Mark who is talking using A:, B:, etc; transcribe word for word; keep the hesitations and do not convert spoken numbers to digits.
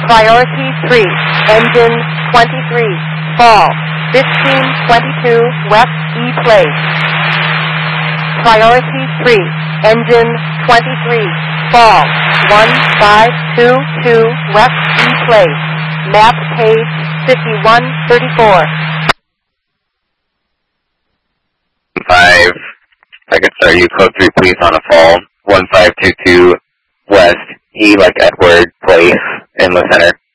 A: Priority three, engine twenty-three, fall, fifteen twenty-two West E Place. Priority three, engine twenty-three, fall, one five two two West E Place. Map page fifty-one thirty-four.
B: Five, I can start you code three police on a fall, one five two two West E like Edward Place in the center.